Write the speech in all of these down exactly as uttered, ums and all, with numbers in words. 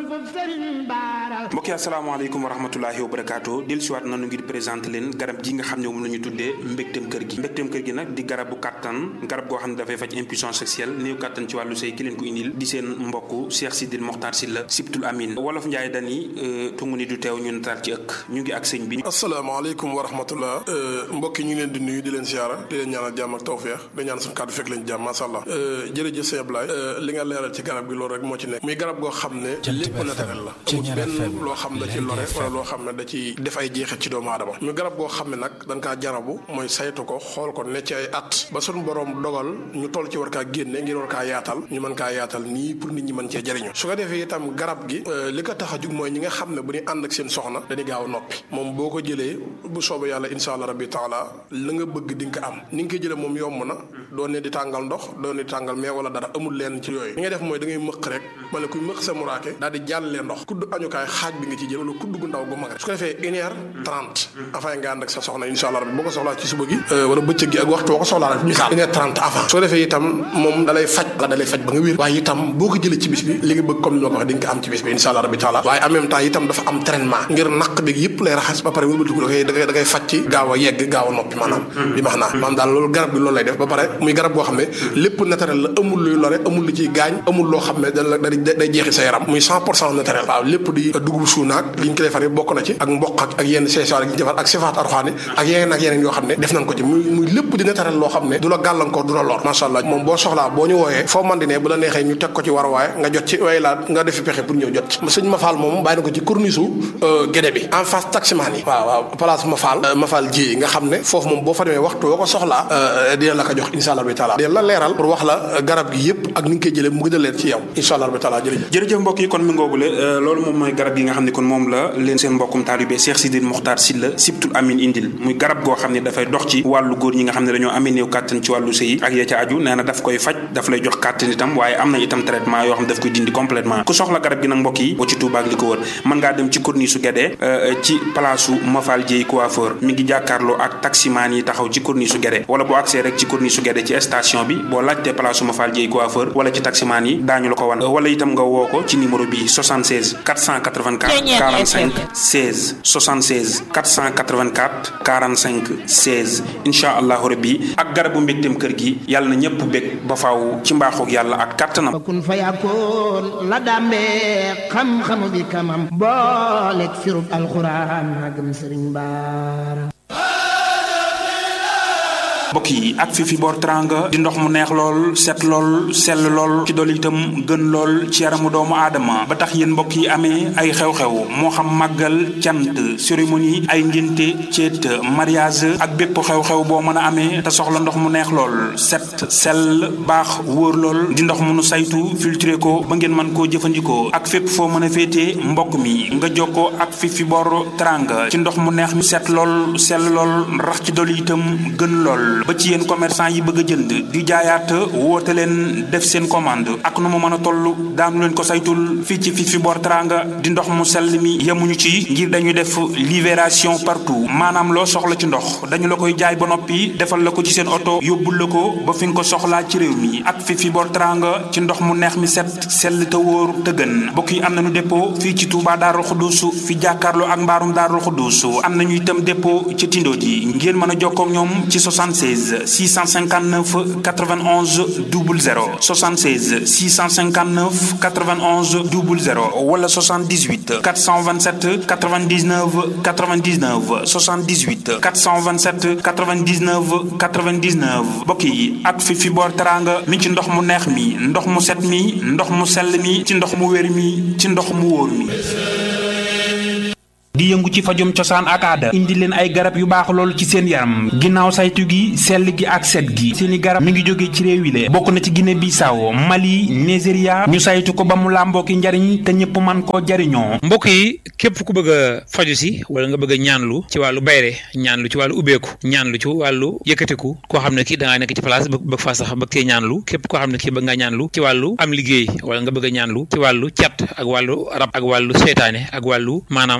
mbokki asalaamaaleykum wa rahmatulahi wa barakaatu dellu siwaat nanu ngir présenté leen garab gi nga xam ne moom la ñu tuddee mbégteem kër gi mbégteem kër gi nag di garab bu kàttan garab goo xam ne dafay faj impuissance sexuelle néew kàttan ci wàllu sëy ki leen ko indil di seen mbokk Cheikh Sidil Mokhtar Sylla Sibtul Amin wolof Njaay dani tungu ni du teew ñu nataal ci ëkk ñu ngi ak sëñ bi. asalaamaaleykum wa rahmatullah mbokki ñu ngi leen di nuyu di leen siyaara di leen ñaanal jàmm ak tawfeex di ñaan suñu kàddu fekk leen jàmm masha Allah jërëjëf sëñ Ablaye li nga leeral ci garab gi loolu rek moo ci nekk muy garab goo xam ne lépp naturel la amul benn loo xam ne da ci lore wala loo xam ne da ci def ay jeexit ci doomu aadama ñu garab goo xam ne nag dañ kaa jarabu mooy saytu ko xool ko ne ci ay at ba suñu borom dogal ñu toll ci war kaa génne ngir war kaa yaatal ñu mën kaa yaatal nii pour nit ñi mën cee jëriñu su ko defee itam garab gi li ko tax a jug mooy ñi nga xam ne bu ñu ànd ak seen soxna dañuy gaaw a noppi moom boo ko jëlee bu soobee yàlla insha allah rabbi taala la nga bëgg di nga ko am ni nga koy jëlee moom yomb na doo ne di tàngal ndox doo ne di tàngal mais wala dara amul leen ci yooyu li ngay def mooy da ngay mëq rek ma ne kuy mëq sa muraake daal di jàllee ndox kudd añukaay xaaj bi nga ci jël wala kudd gu ndaw gu mag rek su ko defee une heure trente avant nga ànd ak sa soxna insha allah rabbi boo ko soxlaa ci suba gi wala bëccëg gi ak waxtu boo ko soxlaa rek misaal une heure trente avant su ko defee itam moom dalay faj la dalay faj ba nga wér waaye itam boo ko jëlee ci bis bi li nga bëgg comme ni ma ko waxee di nga ko am ci bis bi insha allah rabbi taala waaye en même temps itam dafa am traitement ngir naq bi yëpp lay raxas ba pare wëlbatiku da koy da koy da koy faj ci gaaw a yegg gaaw a noppi maanaam bi max naa maanaam daal loolu garab bi loolu lay def ba pare muy garab boo xam ne lépp naturel la amul luy lore amul lu ciy gaañ amul loo xam ne da la day jeexi sa yaram muy cent pour cent naturel waaw lépp di dugub suunaak li ñu ko defar bokk na ci ak mboq ak ak yenn seesaar yi ñu defar ak sifaat arxaani ak yeneen ak yeneen yoo xam ne def nañ ko ci muy muy lépp di naturel loo xam ne du la gàllankoor du la lor masha Allah moom boo soxlaa boo ñu wooyee foo man di ne bu la neexee ñu teg ko ci war waaye nga jot ci way laa nga defi pexe pour ñëw jot ci sëñ Mafal moom bàyyi na ko ci corniche gédé bi en face taximaan yi waaw waaw place Mafal Mafal ji nga xam ne foofu moom boo fa demee waxtu boo ko soxlaa dina la ko jox insha Allah bi taala dina la leeral pour wax la garab gi yëpp ak ni nga koy jëlee mu gën a leer ci yow insha Allah bi taala jërëjëf jërëjëf mbokk yi kon mi ngoogule loolu moom mooy garab yi nga xam ne kon moom la leen seen mbokkum taalibe Cheikh Sidil Mokhtar Sylla Sibtul Amin indil muy garab goo xam ne dafay dox ci wàllu góor ñi nga xam ne dañoo amee néew kàttan ci wàllu sëy ak ya ca aju nee na daf koy faj daf lay jox kàttan itam waaye am na itam traitement yoo xam ne daf koy dindi complètement ku soxla garab gi nag mbokk yi boo ci Touba ak li ko wër mën ngaa dem ci corniche su Guédé ci place su Mafal Dieye coiffeur mi ngi jàkkaarloo ak taximaan yi taxaw ci corniche su Guédé wala boo accès rek ci corniche su Guédé ci station bi boo laajtee place su Mafal Dieye coiffeur wala ci taximaan yi daañu la ko wan wala itam nga woo ko ci numéro bi soixante-seize quatre cent quatre-vingt-quatre quarante-cinq seize soixante-seize quatre cent quatre-vingt-quatre quarante-cinq seize incha allahu rabbi ak garabu mbégteem kër gi yàlla na ñëpp bég ba faaw ci mbaaxoog yàlla ak kàttanam. kun fa yakkoon la dàmbee xam-xamu bi kamam booleeg firub alxuraan magam sëriñ baara mbokk yi ak fi fi boor teranga di ndox mu neex lool set lool sell lool ci dool itam gën lool ci yaramu doomu aadama ba tax yéen mbokk yi amee ay xew-xew moo xam màggal cant cérémonie ay ngénte ceet mariage ak bépp xew-xew boo mën a amee te soxla ndox mu neex lool set sell baax wóor lool di ndox mu nu saytu filtré ko ba ngeen mën koo jëfandikoo ak fépp foo mën a féetee mbokk mi nga jokkoo ak fi fi boor teranga ci ndox mu neex mi set lool sell lool rax ci dool itam gën lool ba ci yéen commerçant yi bëgg a jënd di jaayaat woote leen def seen commande ak nu mu mën a toll daanu leen ko saytul fii ci fi fi boor teranga di ndox mu sell mi yemuñu ci ngir dañuy def libération partout maanaam loo soxla ci ndox dañu la koy jaay ba noppi defal la ko ci seen oto yóbbul la ko ba fi nga ko soxlaa ci réew mi ak fi fi boor teranga ci ndox mu neex mi set sell te wóor te gën mbokk yi am nañu dépôt fii ci Touba Darou Khoudousou fi jàkkaarloo ak mbaarum Darou Khoudousou am nañu itam dépôt ci Tindo ji ngeen mën a jokkoo ak ñoom ci soixante-seize six cent cinquante-neuf quatre-vingt-onze zéro zéro soixante-seize six cent cinquante-neuf quatre-vingt-onze zéro zéro wala soixante-dix-huit quatre cent vingt-sept quatre-vingt-dix-neuf quatre-vingt-dix-neuf soixante-dix-huit quatre cent vingt-sept quatre-vingt-dix-neuf quatre-vingt-dix-neuf mbokk yi ak fi fi boor teranga mi ci ndox mu neex mi ndox mu set mi ndox mu sell mi ci ndox mu wér mi ci ndox mu wóor mi di yëngu ci fajum cosaan ak aada indi leen ay garab yu baax lool ci seen yaram ginnaaw saytu gi sell gi ak set gi seeni garab mi ngi jóge ci réew yi le bokk na ci Guinée Bissau Mali Nigeria ñu saytu ko ba mu làmboo ki njariñ te ñëpp man koo jariñoo mbokk yi képp ku bëgg a faju si wala nga bëgg a ñaanlu ci wàllu bayre ñaanlu ci wàllu ubbeeku ñaanlu ci wàllu yëkkatiku koo xam ne kii da ngaa nekk ci place bëgg faa sax bëgg cee ñaanlu képp koo xam ne kii bëgg nga ñaanlu ci wàllu am liggéey wala nga bëgg a ñaanlu ci wàllu cat ak wàllu rab ak wàllu seytaane ak wàllu maanaam waxte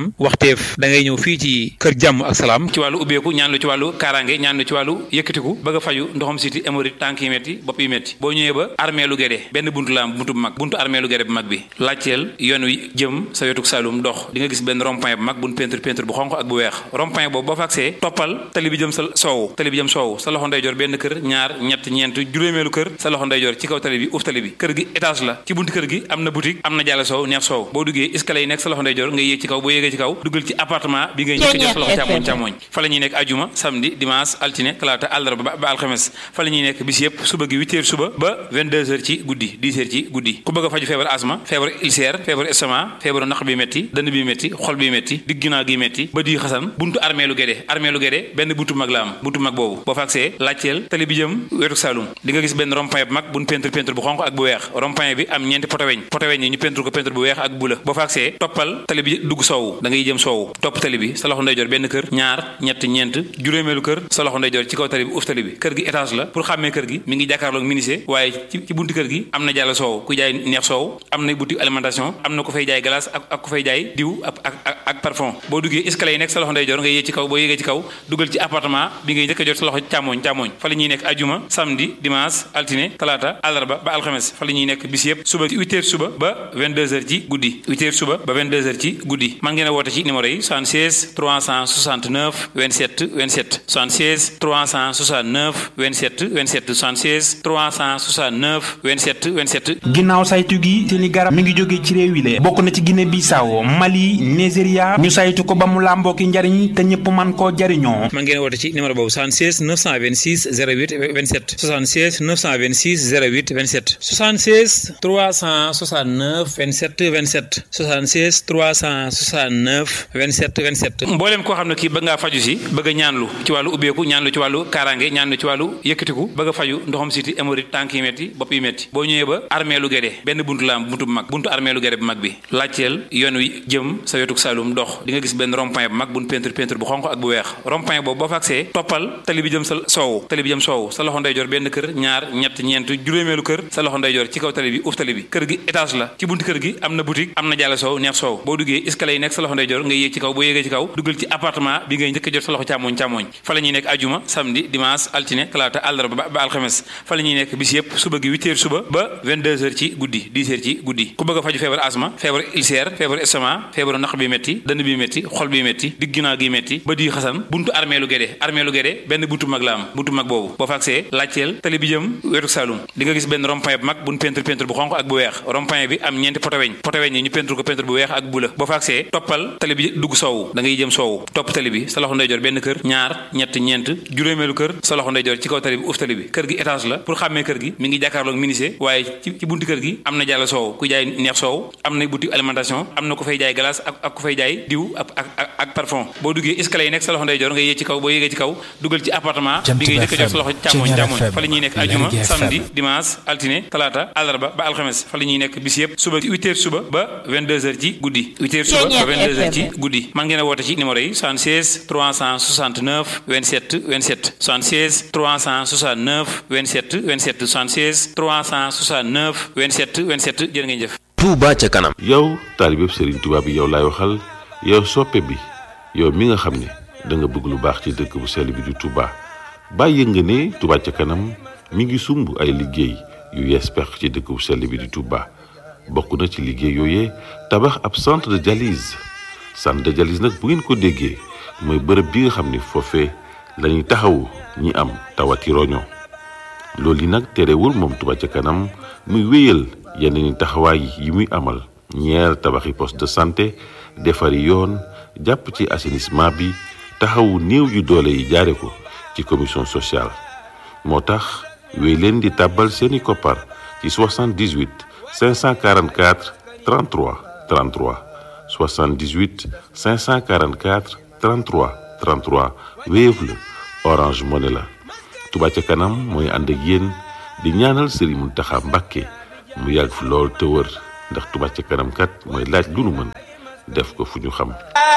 xemmemteef da ngay ñëw fii ci kër jàmm ak salaam ci wàllu ubbeeku ñaan lu ci wàllu kaaraange ñaan lu ci wàllu yëkkatiku bëgg a faju ndoxam siti hémorroïde tànk yi metti bopp yi metti boo ñëwee ba armée lu Guédé benn buntu la am buntu bu mag buntu armée lu Guédé bu mag bi laajteel yoon wi jëm sa wetuk Saloum dox di nga gis benn rond-point bu mag buñ peinture peinture bu xonq ak bu weex rond-point boobu boo fa agsee toppal tali bi jëm sa soowu tali bi jëm soowu sa loxo ndeyjoor benn kër ñaar ñett ñeent juróomeelu kër sa loxo ndeyjoor ci kaw tali bi uf tali bi kër gi étage la ci buntu kër gi am na boutique am na jàll soow neex soow boo duggee escalier yi nekk sa loxo ndeyjoor nga yéeg ci kaw boo yéegee ci kaw duggal ci appartement bi ngay njëkk jot sa loxo càmmoñ càmmoñ fa la ñuy nekk ajuma samedi dimanche altine talaata àllarba ba alxames fa la ñuy nekk bis yëpp suba gi huit heures suba ba vingt-deux heures ci guddi dix heures ci guddi ku bëgg a faju feebar asma feebar ulcère feebar estomac feebar naq bi metti dënn bi metti xol bi metti digg ginnaaw gi metti ba di xasan buntu armée lu Guédé armée lu Guédé benn buntu mag la am buntu mag boobu boo fa agsee laajteel tali bi jëm wetu Saloum di nga gis benn rond-point bu mag buñ peinture peinture bu xonq ak bu weex rond-point bi am ñeenti poto weñ poto weñ yi ñu peinture ko peinture bu weex ak bu la boo fa agsee toppal tali bi dugg soowu da ngay jëm soowu topp tali bi sa loxo ndeyjoor benn kër ñaar ñett ñeent juróomeelu kër sa loxo ndeyjoor ci kaw tali bi uf tali bi kër gi étage la pour xàmmee kër gi mi ngi jàkkaarloog ministère waaye ci ci buntu kër gi am na jàll soow ku jaay neex soow am na boutique alimentation am na ku fay jaay glace ak ak ku fay jaay diw ak ak ak parfum boo duggee escalier yi nekk sa loxo ndeyjoor nga yéeg ci kaw boo yéegee ci kaw dugal ci appartement bi ngay njëkk a jot sa loxo càmmoñ càmmoñ fa la ñuy nekk ajuma samedi dimanche altine talaata àllarba ba alxames fa la ñuy nekk bis yëpp suba huit heures suba ba vingt-deux heures ci guddi huit heures suba ba vingt-deux heures ci guddi man ngeen a woote ci numéro yi soixante-seize trois cent soixante-neuf vingt-sept vingt-sept soixante-seize trois cent soixante-neuf vingt-sept vingt-sept soixante-seize trois cent soixante-neuf vingt-sept vingt-sept. ginnaaw saytu gi seeni garab mi ngi jóge ci réew yi le bokk na ci Guinée Bissau Mali Nigeria ñu saytu ko ba mu làmboo ki njariñ te ñëpp man koo jariñoo. man ngeen a woote ci numéro boobu soixante-seize neuf cent vingt-six zéro huit vingt-sept soixante-seize neuf cent vingt-six zéro huit vingt-sept soixante-seize trois cent soixante-neuf vingt-sept vingt-sept soixante-seize trois cent soixante-neuf vingt-sept vingt-sept. mboolem koo xam ne kii bëgg ngaa faju si bëgg a ñaanlu ci wàllu ubbeeku ñaanlu ci wàllu kaaraange ñaanlu ci wàllu yëkkatiku bëgg a faju ndoxam siti hémorroïde tànk yi metti bopp yi metti boo ñëwee ba armée lu Guédé benn buntu la am buntu bu mag buntu armée lu Guédé bu mag bi laajteel yoon wi jëm sa wetuk Saloum dox di nga gis benn rond-point bu mag buñ peinture peinture bu xonq ak bu weex rond-point boobu boo fa agsee toppal tali bi jëm sa soowu tali bi jëm soowu sa loxo ndeyjoor benn kër ñaar ñett ñeent juróomeelu kër sa loxo ndeyjoor ci kaw tali bi uf tali bi kër gi étage la ci buntu kër gi am na boutique am na jàll soow neex soow boo duggee escalier yi nekk sa loxo ndeyjoor nga yéeg ci kaw boo yéegee ci kaw duggal ci appartement bi ngay njëkk a jot sa loxo càmmoñ càmmoñ fa la ñuy nekk ajuma samedi dimanche altine talaata àllarba ba alxames fa la ñuy nekk bis yëpp suba gi huit heures suba ba vingt-deux heures ci guddi dix heures ci guddi ku bëgg a faju feebar asma feebar ulcère feebar estomac feebar naq bi metti dënn bi metti xol bi metti digg ginnaaw gi metti ba di xasan buntu armée lu Guédé armée lu Guédé benn buntu mag la am buntu mag boobu boo fa agsee laajteel tali bi jëm wetu Saloum di nga gis benn rond-point bu mag buñ peinture peinture bu xonq ak bu weex rond-point bi am ñeenti poto weñ poto weñ yi ñu peinture ko peinture bu weex ak bu la boo fa agsee toppal tali bi dugg soowu da ngay jëm soowu topp tali bi sa loxo ndeyjoor benn kër ñaar ñett ñeent juróomeelu kër sa loxo ndeyjoor ci kaw tali bi uf tali bi kër gi étage la pour xàmmee kër gi mi ngi jàkkaarloog ministère waaye ci ci buntu kër gi am na jàll soow ku jaay neex soow am na boutique alimentation am na ku fay jaay glace ak ak ku fay jaay diw ak ak ak parfum boo duggee escalier yi nekk sa loxo ndeyjoor nga yéeg ci kaw boo yéegee ci kaw dugal ci appartement bi ngay njëkk a jot sa loxo càmmoñ càmmoñ fa la ñuy nekk ajuma samedi dimanche altine talaata àllarba ba alxames fa la ñuy nekk bis yëpp suba huit heures suba ba vingt-deux heures ci guddi huit heures suba ba vingt-deux heures ci guddi man ngeen a woote ci numéro yi soixante-seize trois cent soixante-neuf vingt-sept vingt-sept soixante-seize trois cent soixante-neuf vingt-sept vingt-sept soixante-seize trois cent soixante-neuf vingt-sept vingt-sept jërë ngeen jëf. Touba ca kanam. yow taalibe Serigne Touba bi yow laay waxal yow soppe bi yow mi nga xam ne da nga bëgg lu baax ci dëkk bu sell bi di Touba bàyyi nga ne Touba ca kanam mi ngi sumb ay liggéey yu yees pex ci dëkk bu sell bi di Touba bokk na ci liggéey yooyee tabax ab centre de dialyse centre de dialyse nag bu ngeen ko déggee mooy bërëb bi nga xam ne foofee lañuy taxawu ñi am tawati roño loolu yi nag terewul moom Touba ca kanam muy wéyal yeneen i taxawaay yi muy amal ñeer tabaxi poste de santé defari yoon jàpp ci assainissement bi taxawu néew yu doole yi jaare ko ci commission sociale moo tax wéy leen di tàbbal seeni koppar ci soixante-dix-huit cinq cent quarante-quatre trente-trois trente-trois soixante-dix-huit cinq cent quarante-quatre trente-trois trente-trois Wave la Orange Money la Touba ca kanam mooy ànd ak yéen di ñaanal Serigne Mountakha Mbacké mu yàgg fi lool te wër ndax Touba ca kanam kat mooy laaj lu nu mën def ko fu ñu xam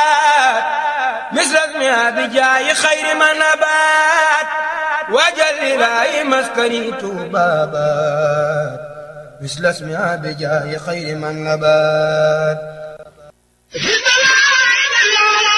misras mi abijaayi xayri ma nabaat wajal ilaahi maskani tuubaabaat misras mi abijaayi xayri ma nabaat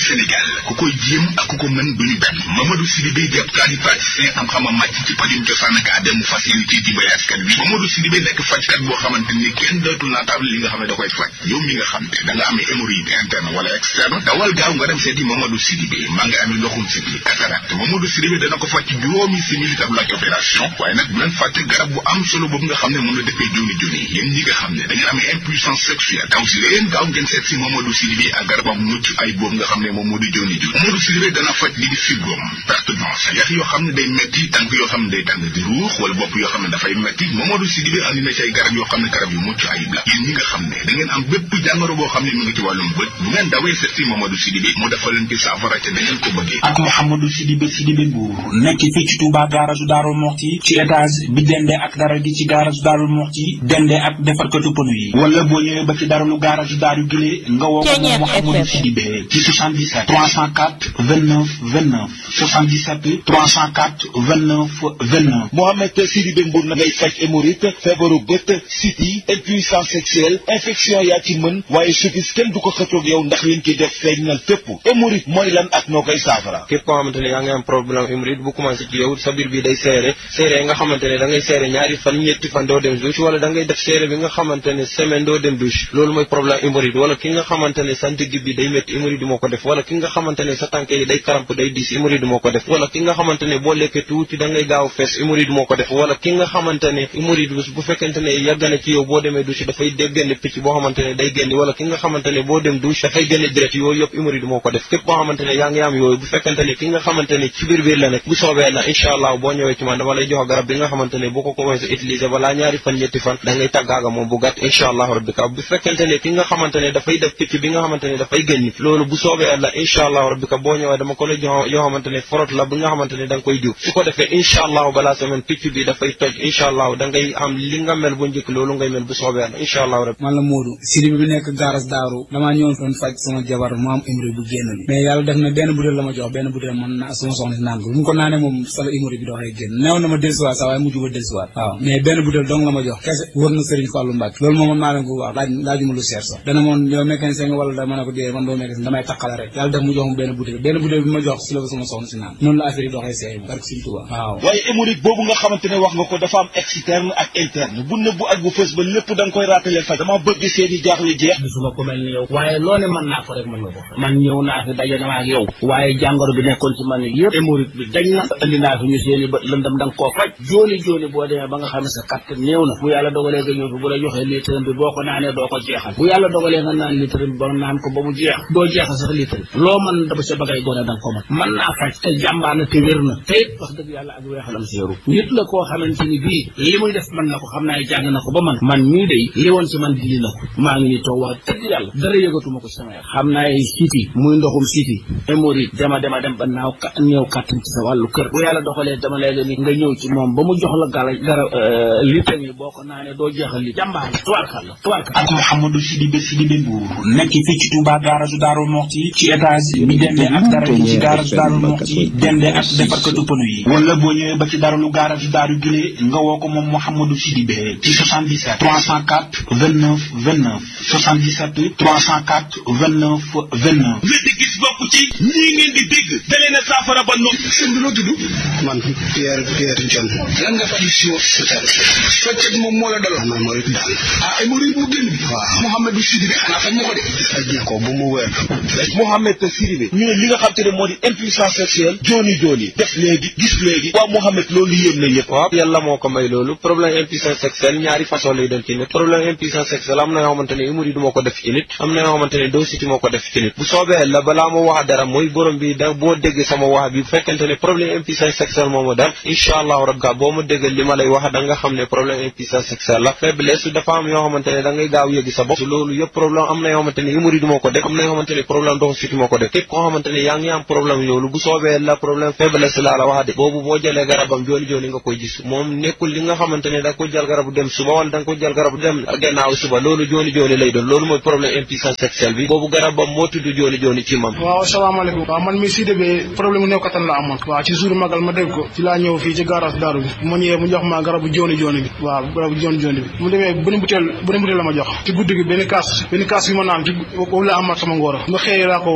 Sénégal ku koy jéem ak ku ko mën duñu benn. Mamadou Sidibé di ab tradipraticien xam-xamam màcc ci pajum cosaan ak aada mu facilité dimbali askan wi. Mamadou Sidibé nekk fajkat boo xamante ni kenn dootul naatable li nga xam ne da koy faj. yow mi nga xam ne da nga amee hémorroïde interne wala externe dawal gaaw nga dem seeti Mamadou Sidibé maa ngi amee ndoxum siti cataracte Mamadou Sidibé dana ko faj ci juróomi simili tab laaj opération waaye nag bu leen fàtte garab bu am solo boobu nga xam ne mën na defee joni joni yéen ñi nga xam ne da ngeen amee impuissance sexuelle daw si leen gaaw ngeen seet si Mamadou Sidibé ak garabam mucc ay boobu nga xam ne moom moo di joni joni Mamadou Sidibé dana faj li di fibrome perte blanche yax yoo xam ne day metti tànk yoo xam ne day tàng di ruux wala bopp yoo xam ne dafay metti Mamadou Sidibé andi na ci ay garab yoo xam ne garab yu mucc ayib la yéen ñi nga xam ne da ngeen am bépp jàngoro boo xam ne mu ngi ci wàllum bët bu ngeen dawee seet si Mamadou Sidibé mu defal leen ci saafara ca da ngeen ko bëggee. ak Mouhamadou Sidibé Sidibé Mbour nekk fii ci Touba garage Darou Mouhty ci étage bi dende ak dara gi ci garage Darou Mouhty dende ak defarkatu pneu yi wala boo ñëwee ba ci daralu garage Darou Gilé nga woo ko moom Mouhamadou Sidibé ci soixante-dix-sept trois cent quatre vingt-neuf vingt-neuf soixante-dix-sept trois cent quatre vingt-neuf vingt-neuf. Mohamed Sidibé Mbour na ngay faj hémorroïde feebaru bët siti impuissance sexuelle infection yaa ci mën waaye suffis kenn du ko xëccoog yow ndax liñ ci def feeñal fépp hémorroïde mooy lan ak noo koy saafara. képp koo xamante ne yaa ngi am problème hémorroïde bu commencé ci yow sa biir bi day seere seere nga xamante ne da ngay seere ñaari fan ñetti fan doo dem douche wala da ngay def seere bi nga xamante ne semaine doo dem douche loolu mooy problème hémorroïde wala ki nga xamante ne sa ndigg bi day métti hémorroïde moo ko def wala ki nga xamante ne sa tànk yi day karamp day diis hémorroïde moo ko def wala ki nga xamante ne boo lekkee tuuti da ngay gaaw fees hémorroïde moo ko def wala ki nga xamante ne hémorroïde bu fekkente ne yàgg na ci yow boo demee douche dafay génne picc boo xamante ne day génn wala ki nga xamante ne boo dem douche dafay génne direct yooyu yëpp hémorroïde moo ko def képp boo xamante ne yaa ngi am yooyu bu fekkente ne ki nga xamante ne ci biir biir la nekk bu soobee la incha allah boo ñëwee ci man dama lay jox garab bi nga xamante ne boo ko commencé utiliser balaa ñaari fan ñetti fan da ngay tàggaaga moom bu gàtt incha allah rabbi ka bu fekkente ne ki nga xamante ne dafay def picc bi nga xamante ne dafay génn loolu bu soobee la incha allah rabbi ka boo ñëwee dama ko lay jox yoo xamante ne forot la bi nga xamante ne da nga koy diw su ko defee incha allah balaa semaine picc bi dafay toj incha allah da ngay am li nga mel bu njëkk loolu ngay mel bu soobee la incha allah rabbi. man la Modou Sidibé bi nekk garas daaru damaa ñëwoon doon faj sama jabar mu am hémorroïde bu génn bi mais yàlla def na benn butéel la ma jox benn butéel man na sama soxna si naan ko bu mu ko naanee moom sala hémorroïde bi doxee génn neew na ma dellusiwaat sax waaye mujj ba dellusiwaat waaw mais benn butéel dong la ma jox kese wër na Serigne Fallou Mbacke loolu moom man maa leen ko wax laaj laajuma lu seer sax dana moon yow mécanicien nga wala da ma ne ko dee man doo mécanicien damay taqale rek yàlla def mu jox mu benn butéel benn butéel bi ma jox si la ko sama soxna si naan noonu la affaire yi doxee seey barke Serigne Touba waaw waaye hémorroïde boobu nga xamante ne wax nga ko dafa am externe ak interne bu nëbbu ak bu fës ba lépp da nga koy raatale faj dama bëgg seeni jaaxle jeex gisuma ko mel ni yow waaye loo ne mën naa ko rek mën nga ko man ñëw naa fi daje naa ak yow waaye jàngoro bi nekkoon ci man yëpp hémorroïde bi dañ na indi naa fi ñu seeni bët lëndam da nga koo faj jooni jooni boo demee ba nga xam ne sa kàttan néew na bu yàlla dogalee nga ñëw fi bu la joxee litre bi boo ko naanee doo ko jeexal bu yàlla dogalee nga naan litre bi ba naan ko ba mu jeex doo jeexal sax litre bi loo mën dama sa bagay gone da nga ko mën mën naa faj te jàmbaar na te wér na te it wax dëgg yàlla ak weexalam séeru nit la koo xamante ni bii li muy def mën na ko xam naa jàng na ko ba man man mii day li woon ci man dili na ko maa ngi ni toog wax dëgg yàlla dara yëgatuma ko sama yaram xam naa siti muy ndoxum siti hémorroïde dama dema dem ba naaw ka ñëw kàttan ci sa wàllu kër bu yàlla doxalee dama lay ni nga ñëw ci moom ba mu jox la gala dara litre yi boo ko naanee doo jeexal li jàmbaar la tubaarkal la tubaarkal ak Mouhamadou Sidibé Sidibé Mbour nekk fii ci Touba garage Darou Mouhty ci étage bi dende ak dara gi ci garage Darou Mouhty dende ak defarkatu pneu yi wala boo ñëwee ba ci daralu garage Darou Gilé nga woo ko moom Mouhamadou Sidibé ci soixante-dix-sept trois cent quatre vingt-neuf vingt-neuf soixante-dix-sept trois cent quatre vingt-neuf vingt-neuf. wéddi gis bokk ci ñii ngeen di dégg dalee na saafara ba noppi. sëñ bi loo tudd. man Pierre Pierre John. lan nga faj si wax sa tar. feccet moom moo la daloon. man moo it daal. ah hémorroïde bu génn bi. waaw Mouhamadou Sidibé xanaa faj na ko de. faj na ko bu mu wér. Mouhamed Sidibé ñu ne li nga xam te ne moo di impuissance sexuelle jooni jooni def léegi gis léegi waaw Mouhamed loolu yéem na yëpp. waaw yàlla moo ko may loolu problème impuissance sexuelle ñaari façon lay doon ci nit problème impuissance sexuelle am na yoo xamante ne hémorroïde moo ko def ci nit am na yoo xamante ne doo siti moo ko def ci nit bu soobee la balaa ma wax dara mooy borom bi da boo dégg sama wax bi bu fekkente ne problème impuissance sexuelle moo ma dal incha allahu rabbi boo ma déggal li ma lay wax da nga xam ne problème impuissance sexuelle la faiblesse dafa am yoo xamante ne da ngay gaaw yëgi sa bopp loolu yëpp problème am na yoo xamante ne hémorroïde moo ko def am na yoo xamante ne problème ndoxu siti moo ko def képp koo xamante ne yaa ngi am problème loolu bu soobee la problème faiblesse laa la wax de boobu boo jëlee garabam jooni jooni nga koy gis moom nekkul li nga xamante ne da nga ko jël garabu dem suba wala da nga ko jël garabu dem gannaaw suba loolu jooni jooni lay doon loolu mooy problème impuissance sexuelle bi boobu garabam moo tudd jooni jooni ci mam. waaw asalaamaaleykum. waaw man mi Sidibé problème mu néew kattan la amoon. waaw ci jour magal ma dégg ko ci laa ñëw fii ci garage Daaru bi mu ñëwee mu jox ma garabu jooni jooni bi waaw garabu jooni jooni bi mu demee benn butéel benn butéel la ma jox ci guddi gi benn kaas benn kaas bi ma naan ci boobu la amaat sama ngóora ma xëyee laa ko woo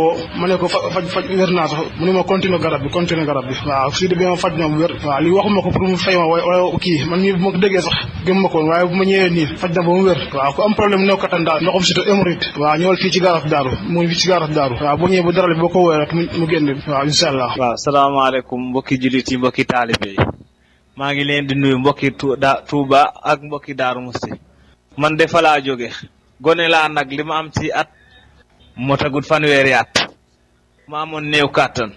ma ne ko faj faj wér naa sax mu ne ma continuer garab bi continuer garab bi waaw Sidibé ma faj na bu wér waaw li waxuma ko pour mu fay ma wala kii man mii bu ma ko déggee sax gëm ma ko woon waaye bu ma ñëwee nii faj na ba mu wér waaw ku am problème néew kattan daal ndoxam surtout hémorroïde waaw ñëwal fii ci garas daaru mu ngi fii ci garas daaru waaw boo ñëwee bu dara boo ko woowee rek mu génn waaw incha allah. waaw salaamaaleykum mbokki jullit yi mbokki taalibe yi maa ngi leen di nuyu mbokki Touba ak mbokki Daaru Musti man de fa laa jóge gone laa nag li ma am ci at moo tagut fanweeri at ma amoon néew kàttan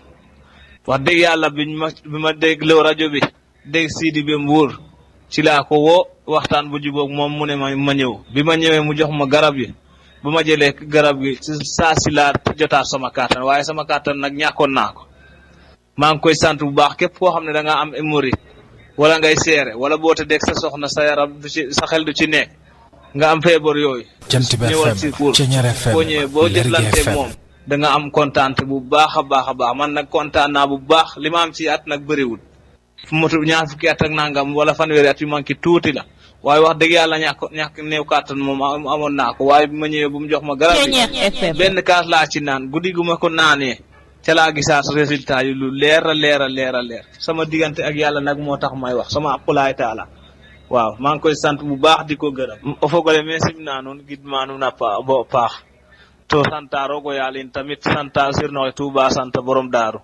wax dëgg yàlla biñ ma bi ma dégloo rajo bi dégg Sidibé Mbour ci laa ko woo waxtaan bu jubóog moom mu ne ma ma ñëw bi ma ñëwee mu jox ma garab yi bu ma jëlee garab gi ci saa si laa jotaat sama kàttan waaye sama kàttan nag ñàkkoon naa ko maa ngi koy sant bu baax képp koo xam ne da nga am hémorroïde wala ngay seere wala boo te dégg sa soxna sa yaram du ci sa xel du ci nekk nga am feebar yooyu ñëwal ci pour boo ñëwee boo jëflanteeg moom da nga am kontaante bu baax a baax a baax man nag kontaan naa bu baax li ma am ci at nag bëriwul fu motu ñaar fukki at ak nangam wala fanweeri at yu manqué tuuti la waaye wax dëgg yàlla ñàkk ñàkk néew kàttan moom amoon naa ko waaye bi ma ñëwee bu mu jox ma garab yi benn kaas laa ci naan guddi gu ma ko naanee ca laa gisaat résultat yi lu leer a leer a leer a leer sama diggante ak yàlla nag moo tax may wax sama aqulaay taala waaw maa ngi koy sant bu baax di ko gërëm o fogole me simna nuun gidma nuun a bo paax to santa rogo yaal in tamit santa sirnoxe Touba santa borom daaru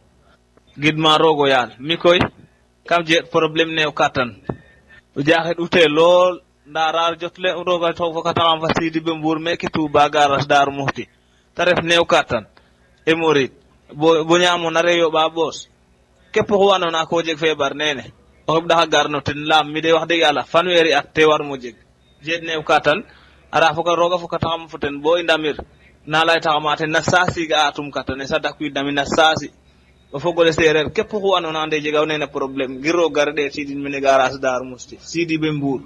gidma rogo yaal mi koy kam jeet problème neew kàttan o jaaxet ute lool nda raar jotle roga to fokataxam fa Sidibé Mbour meke Touba garas Daaru Muxti te ref neew kàttan hémorroïde bo bo ñaamona re yoɓa boos képp xu andoona ko jeg feebar nene o xeɓ ɗaxa garno ten laam mi de wax dëgg yàlla fanweeri at te war mo jeg jeet neew kàttan ara foka roga fokataxam fo ten bo i ndamir na laytaxama ten na saasi ga atum kàttan e sadakwiidnami na saasi o fogole seereer képp xu andoona ande jegaw nene problème ngir roog gara ɗeetiidin mene garage Daaru Musti Sidibé Mbour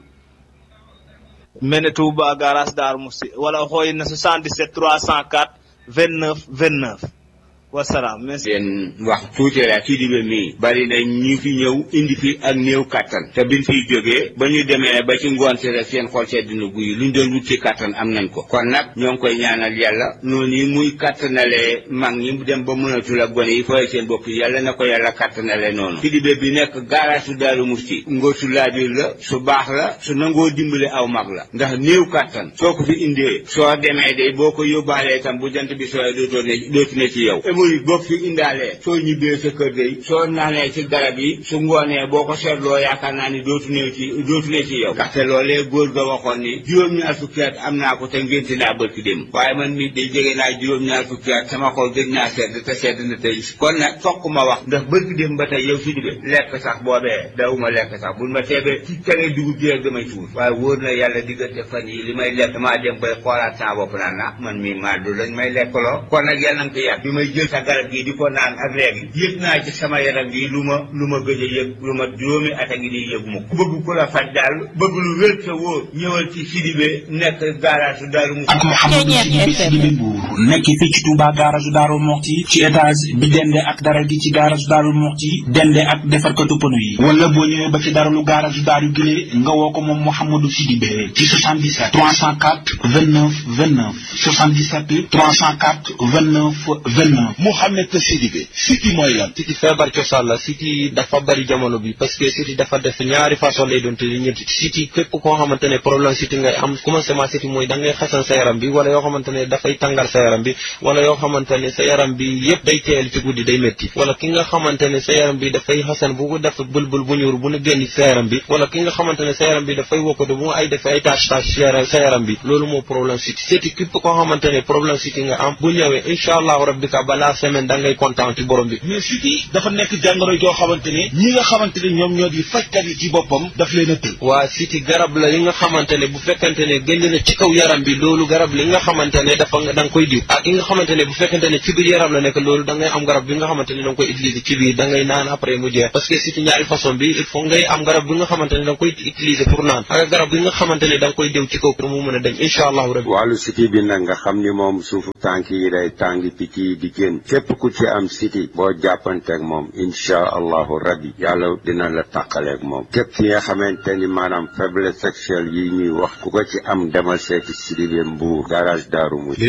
mene Touba garage Daaru Musti wala o xooyin na soixante-dix-sept trois cent quatre vingt-neuf vingt-neuf wasalaam merci. yéen wax tuuti la Sidibé mii bari na ñu fi ñëw indi fi ak néew kattan te biñ fiy jógee ba ñu demee ba ci ngoon si rek seen xol sedd na guy luñ doon wut ci kattan am nañ ko kon nag ñoo ngi koy ñaanal yàlla noonu yi muy kattanalee mag ñi dem ba mënatul ak gone yi fooy seen bopp yàlla na ko yàlla kattanalee noonu Sidibé bi nekk garage su Daaru Musti ngóor su laabir la su baax la su nangoo dimbale aw mag la ndax néew kattan soo ko fi indee soo demee day boo ko yóbbaalee tam bu jant bi sooy dootoo ne dootu ne ci yow hémorroïde boo fi indaalee soo ñibbee sa kër day soo naanee ci garab yi su ngoonee boo ko seetloo yaakaar naa ni dootu ne ci dootu ne ci yow ndaxte loolee góor ga waxoon ni juróom-ñaar fukki at am naa ko te ngénte naa bërki dem waaye man mi day jege naa juróom-ñaar fukki at sama xol gëj naa sedd te sedd na tey kon nag fokk ma wax ndax bërki dem ba tey yow Sidibé lekk sax boobee dawuma lekk sax bul ma teebee ci tere dugub ji rek damay tuur waaye wóor na yàlla diggante fan yi li may lekk maa dem bay xoolaat sama bopp naan na man mi maa du lañ may lekkaloo kon nag yàlla na ko yàgg bi may jël sa garab gi di ko naan ak léegi yëg naa ci sama yaram gi lu ma lu ma gëj a yëg lu ma juróomi at a ngi di yëg ma ku bëgg ku la faj daal bëgg lu wér te wóor ñëwal ci Sidibé nekk garage Daaru Muxti ak Mouhamadou Sidibé Sidibé Mbour nekk fii ci Touba garage Daaru Muxti ci étage bi dende ak dara gi ci garage Daaru Muxti dende ak defarkatu pneu yi wala boo ñëwee ba ci daralu garage Daaru Gile nga woo ko moom Mouhamadou Sidibé ci soixante-dix-sept trois cent quatre vingt-neuf vingt-neuf soixante-dix-sept trois cent quatre vingt-neuf vingt-neuf Mouhamed Sidibé siti mooy lan siti feebar cosaan la siti dafa bari jamono bi parce que siti dafa def ñaari façon lay doon te li ñetti siti képp koo xamante ne problème siti ngay am commencement siti mooy da ngay xasan sa yaram bi wala yoo xamante ne dafay tàngal sa yaram bi wala yoo xamante ne sa yaram bi yëpp day teel ci guddi day métti wala ki nga xamante ne sa yaram bi dafay xasan bu ko def bëlbël bu ñuur bu ne génn sa yaram bi wala ki nga xamante ne sa yaram bi dafay wokkatu bu ay def ay tâche tâche sa yaram bi loolu moo problème siti siti képp koo xamante ne problème siti nga am bu ñëwee incha allahu rabbika balaa semaine da ngay kontaan ci borom bi mais siti dafa nekk jàngoro joo xamante ne ñi nga xamante ne ñoom ñoo di fajkat yi ci boppam daf leen a tël waa siti garab la yi nga xamante ne bu fekkente ne génn na ci kaw yaram bi loolu garab li nga xamante ne dafa da nga koy diw ak yi nga xamante ne bu fekkente ne ci biir yaram la nekk loolu da ngay am garab bi nga xamante ne da nga koy utiliser ci biir da ngay naan après mu jeex parce que siti ñaari façon bi il faut ngay am garab bi nga xamante ne da nga koy utiliser pour naan ak garab bi nga xamante ne da nga koy diw ci kaw pour mu mën a dem incha allahu rabbi wàllu siti bi nag nga xam ni moom suufu tànk yi day tàngi picc yi di génn képp ku ci am siti boo jàppanteeg moom incha allahu rabbi yàlla dina la tàqaleeg moom képp ki nga xamante ni maanaam faiblesse sexuelle yi ñuy wax ku ko ci am demal seeti Sidibé Mbour garage Daaru Muxti di leen xamal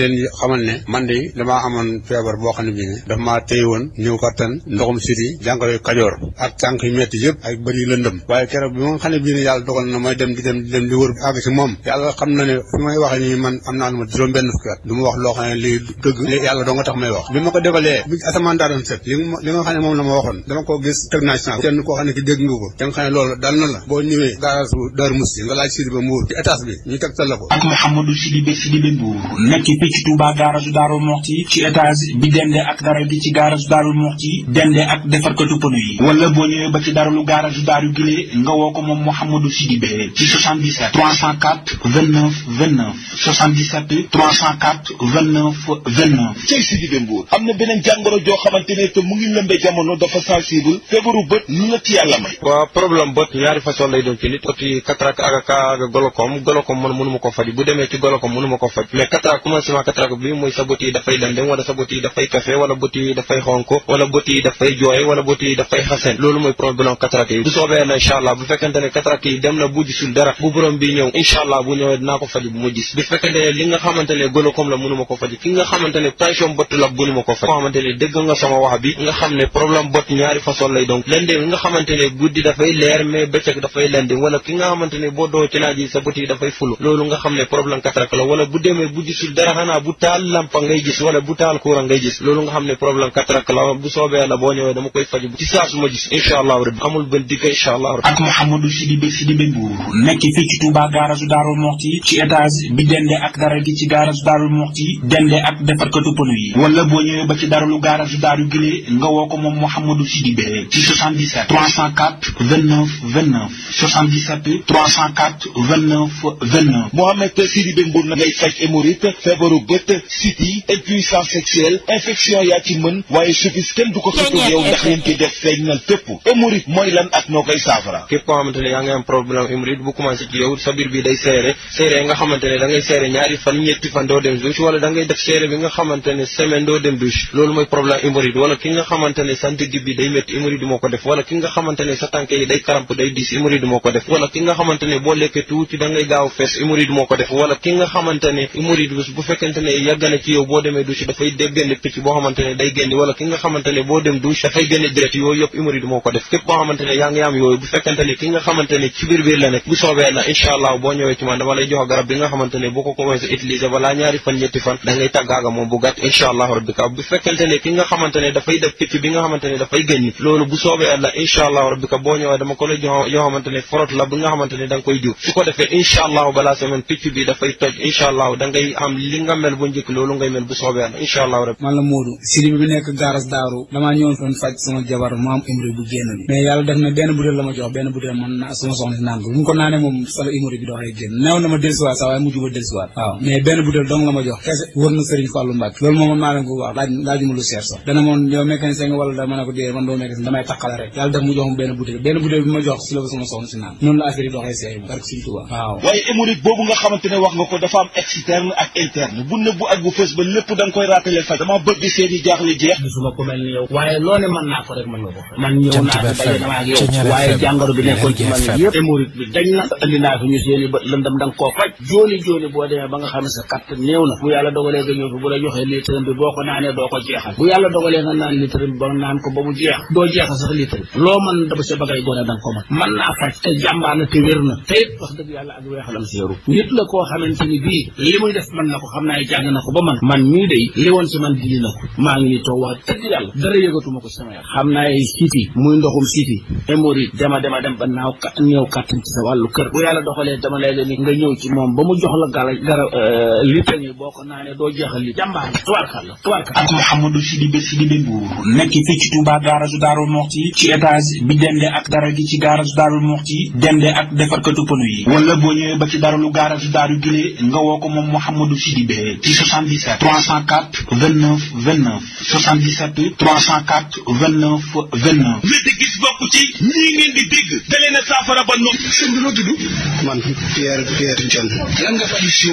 xamal ne man de damaa amoon feebar boo xam ne bii ne dafa maa téye woon ñëw kattan ndoxum siti jàngoro kajoor ak tànk yu metti yëpp ak bëri lëndëm waaye keroog bi ma xam ne bii ne yàlla dogal na may dem di dem di dem di wër àgg si moom yàlla xam na ne fi may waxe nii man am naa lu ma juróom benn fukki at du ma wax loo xam ne lii dëgg li yàlla doo nga tax may wax bi ma ko defalee bi asamaan daa doon set li li nga xam ne moom la ma waxoon dama ko gis teg naa ci kenn koo xam ne ki dégg nga ko da nga xam ne loolu dal na la boo ñëwee garage bu Daaru Musti nga laaj Sidibé Mbuur ci étage bi ñu tegtal la ko ak Mouhamadou Sidibé Sidibé Mbuur nekk fii ci Touba garage Daaru Muxti ci étage bi dende ak dara gi ci garage Daaru Muxti dende ak defarkatu pneu yi wala boo ñëwee ba ci daralu garage Daaru Gile nga woo ko moom Mouhamadou Sidibé ci soixante-dix-sept trois cent quatre vingt-neuf vingt-neuf soixante-dix-sept trois cent quatre vingt-neuf vingt-neuf. cey Sidibé Mbuur am na beneen jàngoro joo xamante ne te mu ngi lëmbe jamono dafa sensible feebaru bët lu la ci yàlla may. waaw problème bët ñaari façon lay doon ci nit oti cataracte ak ak golokom golokom man mënu ma ko faj bu demee ci golokom mënu ma ko faj mais cataracte commencement cataracte bi mooy sa bët yi dafay lëndëm wala sa bët yi dafay café wala bët yi dafay xonko wala bët yi dafay jooy wala bët yi dafay xasen loolu mooy problème cataracte yi bu soobee na incha allah bu fekkente ne cataracte yi dem na bu gisul dara bu borom bi ñëw incha allah bu ñëwee dinaa ko faj bu ma gis bu fekkente ne li nga xamante ne golokom la mënu ma ko faj ki nga xamante ne tension bët la mënu ma ko faj xamante ne dégg nga sama wax bi nga xam ne problème bët ñaari façon lay donc lëndëm nga xamante ne guddi dafay leer mais bëccëg dafay lëndëm wala ki nga xamante ne boo doo ci naaj yi sa bët yi dafay fulu loolu nga xam ne problème cataracte la wala bu demee bu gisul dara xanaa bu taal lampa ngay gis wala bu taal courant ngay gis loolu nga xam ne problème cataracte la bu soobee la boo ñëwee dama koy faj ci saa su ma gis incha allah rabbi amul benn digg incha allah rabbi. ak Mouhamadou Sidibé Sidibé Mbuur nekk fii ci Touba garage Daaru Muxti ci étage bi dende ak dara gi ci garage Daaru Muxti dende ak defarkatu pneu yi wala boo ñëwee ba ci daralu garage Daaru Gile nga woo ko moom Mouhamadou Sidibé ci soixante-dix-sept trois cent quatre vingt-neuf vingt-neuf soixante-dix-sept trois cent quatre vingt-neuf vingt-neuf. Mohamed Sidibé Mbuur na ngay faj hémorroïde feebaru bët siti impuissance sexuelle infection yaa ci mën waaye suffis kenn du ko xëccoo yow ndax leen koy def feeñal fépp hémorroïde mooy lan ak noo koy saafara. képp koo xamante ne yaa ngi am problème hémorroïde bu commencé ci yow sa biir bi day seere seere nga xamante ne da ngay seere ñaari fan ñetti fan doo dem douche wala da ngay def seere bi nga xamante ne semaine doo dem douche loolu mooy problème hémorroïde wala ki nga xamante ne sa ndigg bi day métti hémorroïde moo ko def wala ki nga xamante ne sa tànk yi day karamp day diis hémorroïde moo ko def wala ki nga xamante ne boo lekkee tuuti da ngay gaaw fees hémorroïde moo ko def wala ki nga xamante ne hémorroïde bu fekkente ne yàgg na ci yow boo demee douche dafay génne picc boo xamante ne day génn wala ki nga xamante ne boo dem douche dafay génne direct yooyu yëpp hémorroïde moo ko def képp boo xamante ne yaa ngi am yooyu bu fekkente ne ki nga xamante ne ci biir biir la nekk bu soobee na incha allah boo ñëwee ci man dama lay jox garab bi nga xamante ne boo ko commencé utiliser balaa ñaari fan ñetti fan da ngay tàggaaga moom bu gàtt incha allah rabbi ka bu fekkente ne ki nga xamante ne dafay def picc bi nga xamante ne dafay génn loolu bu soobee la incha allah rabbi ka boo ñëwee dama ko lay jox yoo xamante ne forot la bi nga xamante ne da nga koy diw su ko defee incha allah balaa semaine picc bi dafay toj incha allah da ngay am li nga mel bu njëkk loolu ngay mel bu soobee la incha allah rabbi. man la Modou Sidibé bi nekk garas daaru damaa ñëwoon doon faj sama jabar mu am hémorroïde bu génn bi mais yàlla def na benn butéel la ma jox benn butéel man naa sama soxna si naan ko bu mu ko naanee moom sala hémorroïde bi doxee génn neew na ma dellusiwaat sax waaye mujj ba dellusiwaat waaw mais benn butéel dong la ma jox kese wër na Serigne Fallou Mbacke loolu moom man maa leen ko wax laaj laajuma lu seer sax dana moon yow mécanicien nga wala da ma ne ko dee man doo mécanicien damay taqale rek yàlla def mu jox ma benn butéel benn butéel bi ma jox si la ko sama soxna si naan noonu la affaire yi doxee seer barke Serigne Touba waaw waaye hémorroïde boobu nga xamante ne wax nga ko dafa am externe ak interne bu nëbbu ak bu fës ba lépp da nga koy raatale faj dama bëgg seen i jaaxle jeex gisuma ko mel ni yow waaye loo ne mën naa ko rek mën nga ko man ñëw naa fi daje damaa ak yow waaye jàngoro bi nekkoon ci man yëpp hémorroïde bi dañ na andi naa fi ñu seen i bët lëndam da nga koo faj jooni jooni boo demee ba nga xam ne sa katt néew na bu yàlla dogalee nga ñëw fi bu la joxee litre bi boo ko naanee doo ko jeexal bu yàlla dogalee nga naan litre bi ba naan ko ba mu jeex doo jeexal sax litre bi loo mën dama sa bagay gone da nga ko mën mën naa faj te jàmbaar na te wér na te it wax dëgg yàlla ak weexalam seeru nit la koo xamante ni bii li muy def mën na ko xam naa jàng na ko ba man man mii day li woon si man dindi na ko maa ngi ni toog wax dëgg yàlla dara yëgatuma ko sama yaram xam naa siti muy ndoxum siti hémorroïde dema dema dem ba naaw ka néew kàttan ci sa wàllu kër bu yàlla doxalee dama lay leen nga ñëw ci moom ba mu jox la gala gara litre yi boo ko naanee doo jeexal li jàmbaar tubaarkàlla tubaarkàlla ak Mouhamadou Sidibé Sidibé Mbuur nekk fii ci Touba garage Daaru Muxti ci étage bi dende ak dara gi ci garage Daaru Muxti dende ak defarkatu pneu yi wala boo ñëwee ba ci daralu garage Daaru Gile nga woo ko moom Mouhamadou Sidibé ci soixante-dix-sept trois cent quatre vingt-neuf vingt-neuf soixante-dix-sept trois cent quatre vingt-neuf vingt-neuf. wéete gis bokk ci ñii ngeen di dégg dalee na saafara ba nopp sëñ bi noo tudd man Pierre Pierre John lan nga faj si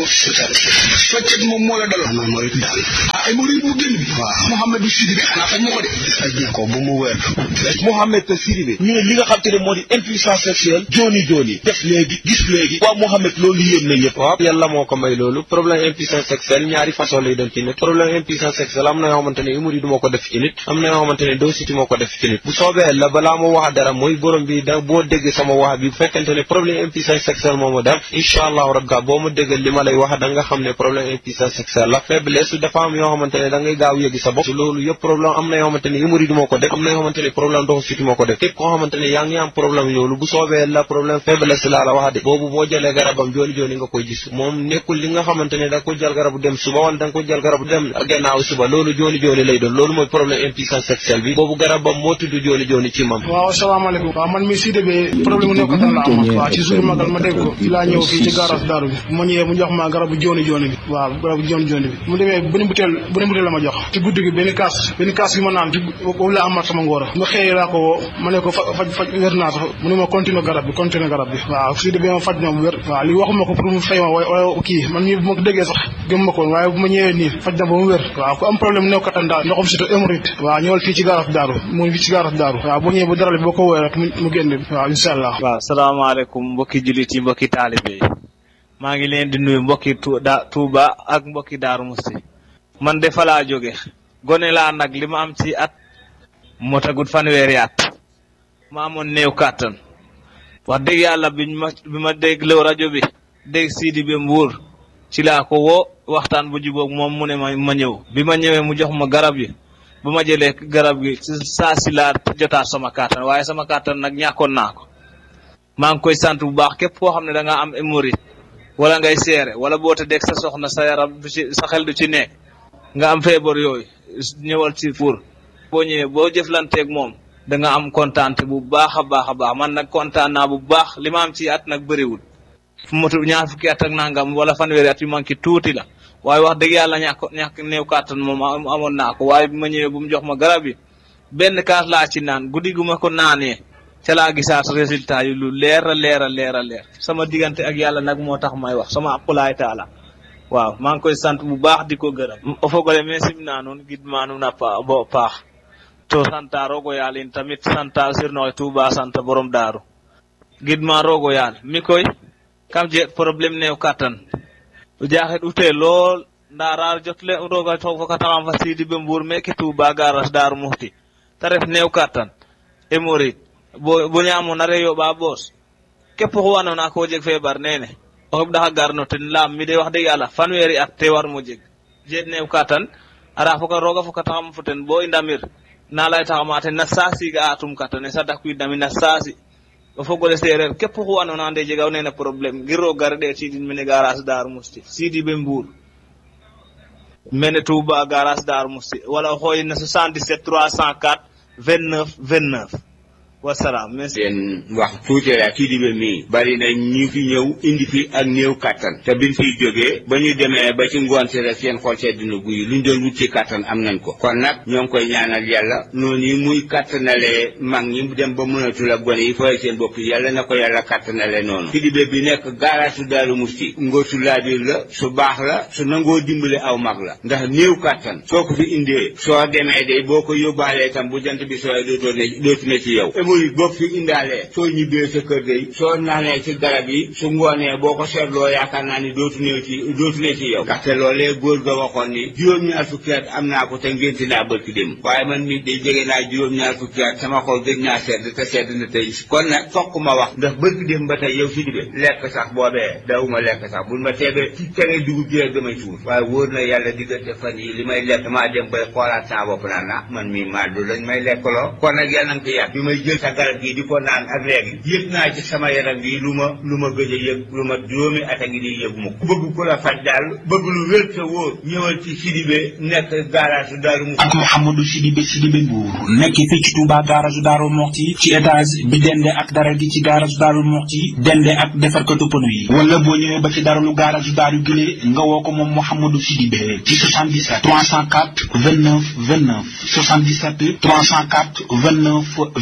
faccet moom moo la daloon man mooy daal ah ay mori bu génn bi waaw Mouhamadou Sidibé xanaa faj ma ko de faj na ko bu mu wér Mouhamed Sidibé ñu ne li nga xam te ne moo di impuissance sexuelle jooni jooni def léegi gis léegi waaw Mouhamed loolu yéem na ñëpp waaw yàlla moo ko may loolu problème impuissance sexuelle ñaari ñaari façon lay doon ci nit problème impuissance sexuelle am na yoo xamante ne hémorroïde moo ko def ci nit am na yoo xamante ne densité moo ko def ci nit bu soobee la balaa ma wax dara mooy borom bi da boo dégg sama wax bi bu fekkente ne problème impuissance sexuelle moo ma def incha allahu rabbi boo ma déggal li ma lay wax da nga xam ne problème impuissance sexuelle la faiblesse dafa am yoo xamante ne da ngay gaaw yëgi sa bopp loolu yëpp problème am na yoo xamante ne hémorroïde moo ko def am na yoo xamante ne problème ndoxu siti moo ko def képp koo xamante ne yaa ngi am problème loolu bu soobee la problème faiblesse laa la wax de boobu boo jëlee garabam jooni jooni nga koy gis moom nekkul li nga xamante ne da nga ko jël garabu dem suba wala da nga ko jël garabu dem gannaaw suba loolu jooni jooni lay doon loolu mooy problème impuissance sexuelle bi boobu garabam moo tudd jooni jooni ci mam waaw asalaamaaleykum waaw man mi si débee problème nekk tan la am waaw ci suñu magal ma dégg ko fi laa ñëw fii ci garage daaru bi ma ñëwee mu jox ma garabu jooni jooni bi waaw garabu jooni jooni bi mu demee benn butéel benn butéel la ma jox ci guddi gi benn kaas benn kaas bi ma naan ci boobu la amaat sama ngóora ma xëyee laa ko woo ma ne ko faj faj wér naa sax mu ne ma continuer garab bi continuer garab bi waaw si débee ma faj na bu wér waaw li waxuma ko pour mu fay ma waaye kii man mii bu ma ko déggee sax gëm ma ko woon waaye bu ma ñëwee nii faj na ba mu wér waaw ku am problème néew kattan daal ndoxam surtout hémorroïde waaw ñëwal fii ci garage daaru mu fii ci garage daaru waaw boo ñëwee bu dara boo ko woowee rek mu génn waaw incha allah waaw salaamaaleykum mbokki jullit yi mbokki taalibe yi maa ngi leen di nuyu mbokki Touba ak mbokki Daaru Musti man de fa laa jóge gone laa nag li ma am ci at moo tagut fanweeri at ma amoon néew kàttan wax dëgg yàlla biñ ma bi ma dégloo rajo bi dégg Sidi bi Mbuur ci laa ko woo waxtaan bu jubóog moom mu ne ma ma ñëw bi ma ñëwee mu jox ma garab yi bu ma jëlee garab gi saa si laa jotaat sama kàttan waaye sama kàttan nag ñàkkoon naa ko maa ngi koy sant bu baax képp koo xam ne da nga am hémorroïde wala ngay seere wala boo tëddee sa soxna sa yaram du ci sa xel du ci nekk nga am feebar yooyu ñëwal ci pour boo ñëwee boo jëflanteeg moom da nga am kontaante bu baax a baax a baax man nag kontaan naa bu baax li ma am ci at nag bëriwul fu motu ñaar fukki at ak nangam wala fanweeri at yu manqué tuuti la waaye wax dëgg yàlla ñàkk ñàkk néew kàttan moom amoon naa ko waaye bi ma ñëwee bu mu jox ma garab yi benn kaas laa ci naan guddi gu ma ko naanee ca laa gisaat résultat yi lu leer a leer a leer a leer sama diggante ak yàlla nag moo tax may wax sama aqulaay taala waaw maa ngi koy sant bu baax di ko gërëm o fogole me simna nuun gidma nuun a bo paax to santa rogo yaal in tamit santa sirnoxe Touba santa borom daaru gidma rogo yaal mi koy kam je problème neew kattan o jaaxet ute lool nda raar jotle roga to fokataxam fa Sidi be Mbuur meke Touba garage Daaru Muxti te ref neew kattan hémorroïde bo bo ñaamona re yoɓa boos képp xu andoona ko jeg feebar nene o xeɓɗaxa garno ten laam mi de wax dëgg yàlla fanweeri at te war mo jeg jeet neew kattan ara foka roga fokataxam fo ten bo i ndamir na laytaxama ten na saasi ga atum kattan e sadakwiidnami na saasi o fogole seereer képp xu andoona ande jegaw nene problème ngir roog gar ɗeetiidin mene garage Daaru Musti Sidi be Mbuur mene Touba garage Daaru Musti wala o xooyin na soixante-dix-sept trois cent quatre vingt-neuf vingt-neuf wasalaam merci. leen wax tuuti rek kii di ba mii bari na ñu fi ñëw indi fi ak néew kattan te biñ fiy jógee ba ñu demee ba ci ngoon si rek seen xol sedd na guy luñ doon wut ci kattan am nañ ko kon nag ñoo ngi koy ñaanal yàlla noonu yi muy kattanalee mag ñi dem ba mënatul ak gone yi fooy seen bopp yàlla na ko yàlla kattanalee noonu kii di ba bi nekk garage Daaru Musti ngóor su laabiir la su baax la su nangoo dimbale aw mag la ndax néew kattan soo ko fi indee soo demee de boo ko yóbbaalee tam bu jant bi sooy dootoo ne dootu ne ci yow hémorroïde boo fi indaalee soo ñibbee sa kër day soo naanee ci garab yi su ngoonee boo ko seetloo yaakaar naa ni dootu ne ci dootu ne ci yow ndaxte loolee góor ga waxoon ni juróom-ñaar fukki at am naa ko te ngénti naa bërki dem waaye man nit day jege naa juróom-ñaar fukki at sama xol gëj naa sedd te sedd na tey kon nag fokk ma wax ndax bërki dem ba tey yow si dibe lekk sax boobee dawuma lekk sax bul ma teebee ci tere dugub ji rek damay tuur waaye wóor na yàlla diggante fan yi li may lekk maa dem bay xoolaat saa bopp naan na man mii maa du lañ may lekkaloo kon nag yàlla na ko yàq bi may jël sa garab gi di ko naan ak léegi yëg naa ci sama yaram bi lu ma lu ma gëj a yëg lu ma juróomi at a ngi di yëg ma ku bëgg ku la faj daal bëgg lu wér te wóor ñëwal ci Sidibé nekk garage Daaru Muxti ak Mouhamadou Sidibé Sidibé Mbuur nekk fii ci Touba garage Daaru Muxti ci étage bi dende ak dara gi ci garage Daaru Muxti dende ak defarkatu pneu yi wala boo ñëwee ba ci daralu garage Daaru Gile nga woo ko moom Mouhamadou Sidibé ci soixante-dix-sept trois cent quatre vingt-neuf vingt-neuf soixante-dix-sept trois cent quatre vingt-neuf vingt-neuf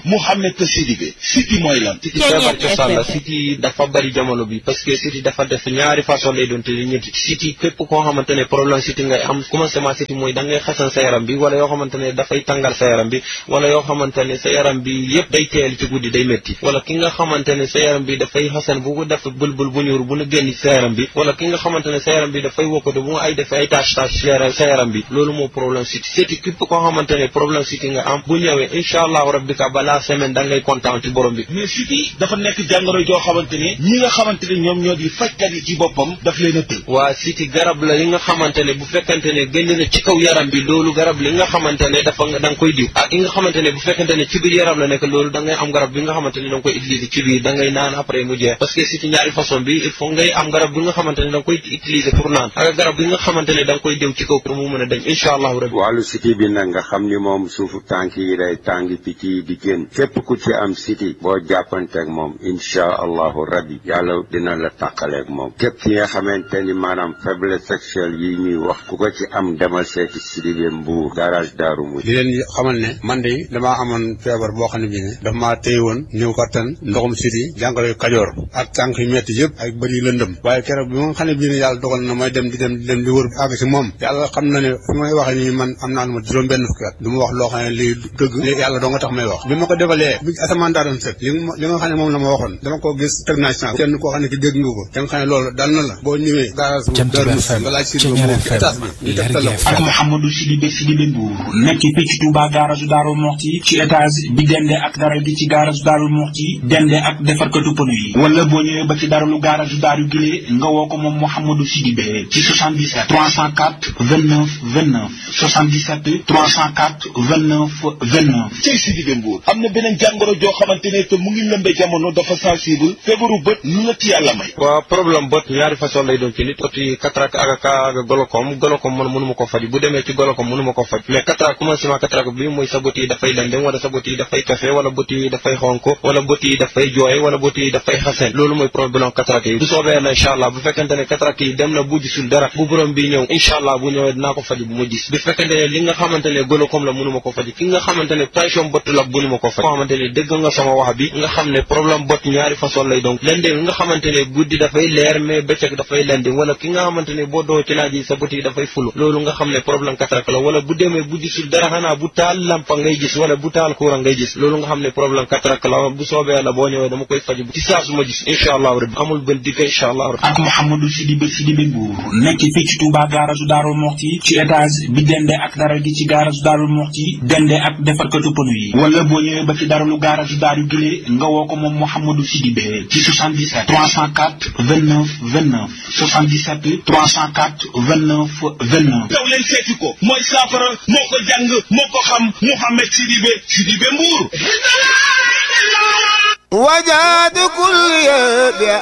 Mouhamed Sidibé siti mooy lan feebar cosaan la siti dafa bari jamono bi parce que siti dafa def ñaari façon lay doon te ñetti siti képp koo xamante ne problème siti ngay am commencement siti mooy da ngay xasan sa yaram bi wala yoo xamante ne dafay tàngal sa yaram bi wala yoo xamante ne sa yaram bi yëpp day teel ci guddi day métti wala ki nga xamante ne sa yaram bi dafay xasan bu ko def bulbul bu ñuur bu na génn sa yaram bi wala ki nga xamante ne sa yaram bi dafay wokkatu bu ay def ay tâche tâche sa yaram bi loolu moo problème siti siti képp koo xamante ne problème siti nga am bu ñëwee incha allahu rabbika balaa semaine da ngay kontaan ci borom bi. mais siti dafa nekk jàngoro joo xamante ne ñi nga xamante ne ñoom ñoo di fajkat yi ci boppam daf leen a tëj. waa siti garab la li nga xamante ne bu fekkante ne génn na ci kaw yaram bi loolu garab li nga xamante ne dafa da nga koy diw ak yi nga xamante ne bu fekkante ne ci biir yaram la nekk loolu da ngay am garab bi nga xamante ne da nga koy utiliser ci biir da ngay naan après mu jeex parce que siti ñaari façon bi il faut ngay am garab bi nga xamante ne da nga koy utiliser pour naan ak garab bi nga xamante ne da nga koy diw ci kaw pour mu mën a dem incha allahu rabbi. wàllu siti bi nag nga xam ni moom suufu tànk yi day tàngi picc yi di génn képp ku ci am siti boo jàppanteeg moom incha allahu rabbi yàlla dina la tàqaleeg moom képp ki nga xamante ni maanaam faiblesse sexuelle yi ñuy wax ku ko ci am demal seeti Sidibé Mbour garage Daaru Muxti. di leen xamal ne man de damaa amoon feebar boo xam ne bii ne daf maa téye woon néew kattan ndoxum siti jàngoro kajoor ak tànk yu metti yëpp ak bëri lëndëm waaye keroog bi nga xam ne bii ne yàlla dogal na may dem di dem di dem di wër àgg si moom yàlla xam na ne fi may waxee nii man am naa lu ma juróom benn fukki at du ma wax loo xam ne lii dëgg li yàlla doo nga tax may wax bi ma ko defalee bi asamaan daa doon set li li nga xam ne moom la ma waxoon dama ko gis teg naa ci kenn koo xam ne ki dégg nga ko da nga xam ne loolu dal na la boo ñëwee garage Daaru Muxti nga laaj Sidibé Mbour étage bi ñu def la ak Mouhamadou Sidibé Sidibé Mbour nekk fii ci Touba garage Daaru Muxti ci étage bi dende ak dara gi ci garage Daaru Muxti dende ak defarkatu pneu yi wala boo ñëwee ba ci daralu garage Daaru Gile nga woo ko moom Mouhamadou Sidibé ci soixante-dix-sept trois cent quatre vingt-neuf vingt-neuf soixante-dix-sept trois cent quatre vingt-neuf vingt-neuf. cey Sidibé Mbour am na beneen jàngoro joo xamante ne te mu ngi lëmbe jamono dafa sensible feebaru bët lu la ci yàlla may. waaw problème bët ñaari façon lay doon ci nit oti cataracte ak ak glaucome glaucome man mënu ma ko faj bu demee ci glaucome mënu ma ko faj mais cataracte commencement cataracte bi mooy sa bët yi dafay lëndëm wala sa bët yi dafay kafe wala bët yi dafay xonk wala bët yi dafay jooy wala bët yi dafay xasen loolu mooy problème cataracte yi bu soobee na incha allah bu fekkente ne cataracte yi dem na bu gisul dara bu borom bi ñëw incha allah bu ñëwee dinaa ko faj bu ma gis bu fekkente ne li nga xamante ne glaucome la mënu ma ko faj ki nga xamante ne tension bët la mënu ma ko faj xamante ne dégg nga sama wax bi nga xam ne problème bët ñaari façon lay donc lëndëm nga xamante ne guddi dafay leer mais bëccëg dafay lëndëm wala ki nga xamante ne boo doo ci naaj yi sa bët yi dafay fulu loolu nga xam ne problème cataracte la wala bu demee bu gisul dara xanaa bu taal lampa ngay gis wala bu taal courant ngay gis loolu nga xam ne problème cataracte la bu soobee yàlla boo ñëwee dama koy faj ci saa su ma gis incha allah rabbi amul benn dikk incha allah rabbi. ak Mouhamadou Sidibé Sidibé Mbour nekk fii ci Touba garage Daaru Muxti ci étage bi dende ak dara gi ci garage Daaru Muxti dende ak defarkatu pneu yi wala boo ñëwee ba ci daralu garage Daaru Gile nga woo ko moom Mouhamadou Sidibé ci soixante-dix-sept trois cent quatre vingt-neuf vingt-neuf soixante-dix-sept trois cent quatre vingt-neuf vingt-neuf. daw leen seeti ko mooy saafara moo ko jàng moo ko xam Mouhamed Sidibé Sidibé Mbour. وجاد كل